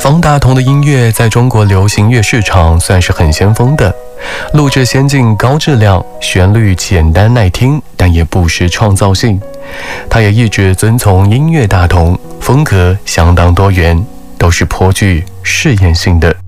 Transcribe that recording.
方大同的音乐在中国流行乐市场算是很先锋的，录制先进高质量，旋律简单耐听，但也不失创造性。他也一直遵从音乐大同，风格相当多元，都是颇具试验性的。